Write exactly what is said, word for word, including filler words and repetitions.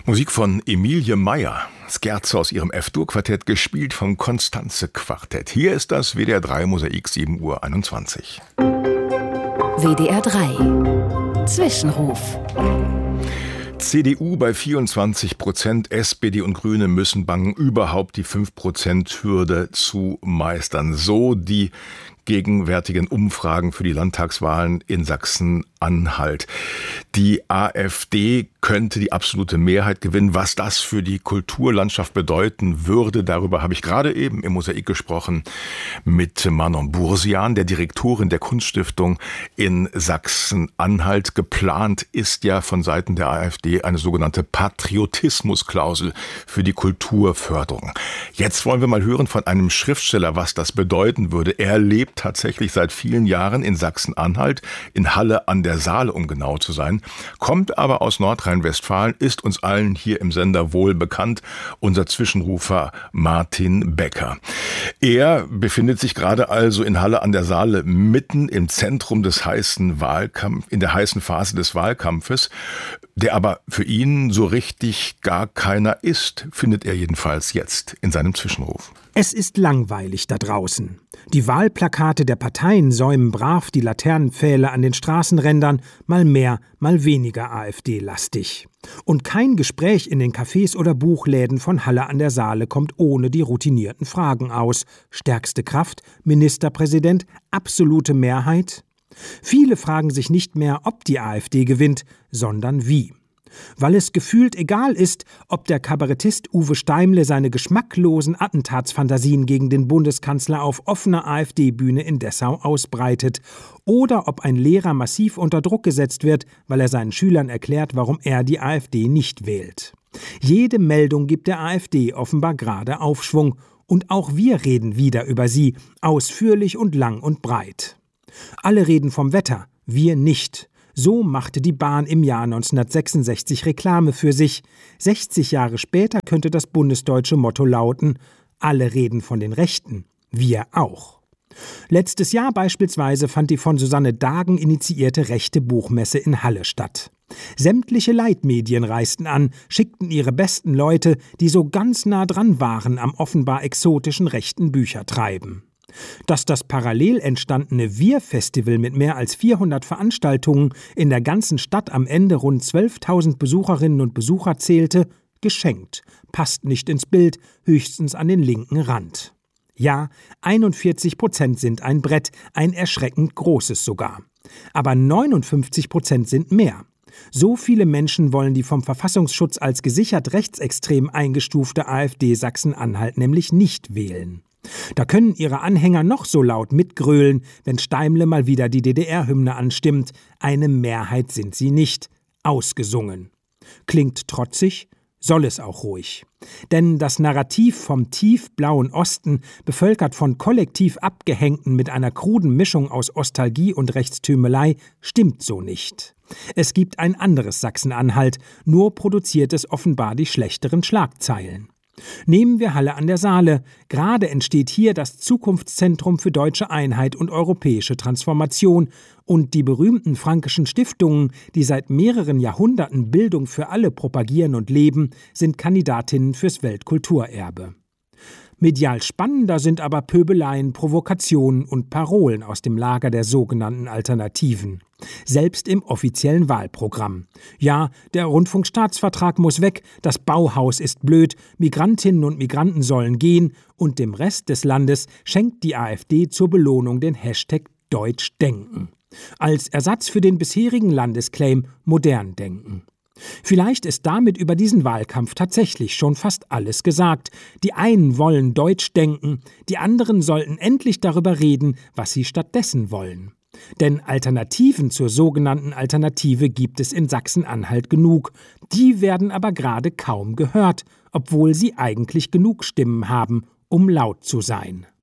Musik von Emilie Meyer, Scherzo aus ihrem F-Dur-Quartett, gespielt vom Constanze-Quartett. Hier ist das W D R drei Mosaik, sieben Uhr einundzwanzig. W D R drei Zwischenruf. C D U bei vierundzwanzig Prozent, S P D und Grüne müssen bangen, überhaupt die fünf Prozent Hürde zu meistern. So die gegenwärtigen Umfragen für die Landtagswahlen in Sachsen-Anhalt. Die AfD könnte die absolute Mehrheit gewinnen. Was das für die Kulturlandschaft bedeuten würde, darüber habe ich gerade eben im Mosaik gesprochen mit Manon Bursian, der Direktorin der Kunststiftung in Sachsen-Anhalt. Geplant ist ja von Seiten der AfD eine sogenannte Patriotismusklausel für die Kulturförderung. Jetzt wollen wir mal hören von einem Schriftsteller, was das bedeuten würde. Er lebt tatsächlich seit vielen Jahren in Sachsen-Anhalt, in Halle an der Saale, um genau zu sein, kommt aber aus Nordrhein-Westfalen, ist uns allen hier im Sender wohl bekannt, unser Zwischenrufer Martin Becker. Er befindet sich gerade also in Halle an der Saale mitten im Zentrum des heißen Wahlkampf, in der heißen Phase des Wahlkampfes, der aber für ihn so richtig gar keiner ist, findet er jedenfalls jetzt in seinem Zwischenruf. Es ist langweilig da draußen. Die Wahlplakate der Parteien säumen brav die Laternenpfähle an den Straßenrändern, mal mehr, mal weniger AfD-lastig. Und kein Gespräch in den Cafés oder Buchläden von Halle an der Saale kommt ohne die routinierten Fragen aus. Stärkste Kraft, Ministerpräsident, absolute Mehrheit? Viele fragen sich nicht mehr, ob die AfD gewinnt, sondern wie. Weil es gefühlt egal ist, ob der Kabarettist Uwe Steimle seine geschmacklosen Attentatsfantasien gegen den Bundeskanzler auf offener AfD-Bühne in Dessau ausbreitet oder ob ein Lehrer massiv unter Druck gesetzt wird, weil er seinen Schülern erklärt, warum er die AfD nicht wählt. Jede Meldung gibt der AfD offenbar gerade Aufschwung und auch wir reden wieder über sie, ausführlich und lang und breit. Alle reden vom Wetter, wir nicht. So machte die Bahn im Jahr neunzehnhundertsechsundsechzig Reklame für sich. sechzig Jahre später könnte das bundesdeutsche Motto lauten: Alle reden von den Rechten, wir auch. Letztes Jahr beispielsweise fand die von Susanne Dagen initiierte rechte Buchmesse in Halle statt. Sämtliche Leitmedien reisten an, schickten ihre besten Leute, die so ganz nah dran waren am offenbar exotischen rechten Büchertreiben. Dass das parallel entstandene Wir-Festival mit mehr als vierhundert Veranstaltungen in der ganzen Stadt am Ende rund zwölftausend Besucherinnen und Besucher zählte, geschenkt, passt nicht ins Bild, höchstens an den linken Rand. Ja, einundvierzig Prozent sind ein Brett, ein erschreckend großes sogar. Aber neunundfünfzig Prozent sind mehr. So viele Menschen wollen die vom Verfassungsschutz als gesichert rechtsextrem eingestufte AfD Sachsen-Anhalt nämlich nicht wählen. Da können ihre Anhänger noch so laut mitgrölen, wenn Steimle mal wieder die D D R-Hymne anstimmt. Eine Mehrheit sind sie nicht. Ausgesungen. Klingt trotzig, soll es auch ruhig. Denn das Narrativ vom tiefblauen Osten, bevölkert von kollektiv Abgehängten mit einer kruden Mischung aus Ostalgie und Rechtstümelei, stimmt so nicht. Es gibt ein anderes Sachsen-Anhalt, nur produziert es offenbar die schlechteren Schlagzeilen. Nehmen wir Halle an der Saale. Gerade entsteht hier das Zukunftszentrum für deutsche Einheit und europäische Transformation und die berühmten Franckeschen Stiftungen, die seit mehreren Jahrhunderten Bildung für alle propagieren und leben, sind Kandidatinnen fürs Weltkulturerbe. Medial spannender sind aber Pöbeleien, Provokationen und Parolen aus dem Lager der sogenannten Alternativen. Selbst im offiziellen Wahlprogramm. Ja, der Rundfunkstaatsvertrag muss weg, das Bauhaus ist blöd, Migrantinnen und Migranten sollen gehen und dem Rest des Landes schenkt die AfD zur Belohnung den Hashtag Deutschdenken. Als Ersatz für den bisherigen Landesclaim Modern denken. Vielleicht ist damit über diesen Wahlkampf tatsächlich schon fast alles gesagt. Die einen wollen Deutsch denken, die anderen sollten endlich darüber reden, was sie stattdessen wollen. Denn Alternativen zur sogenannten Alternative gibt es in Sachsen-Anhalt genug. Die werden aber gerade kaum gehört, obwohl sie eigentlich genug Stimmen haben, um laut zu sein.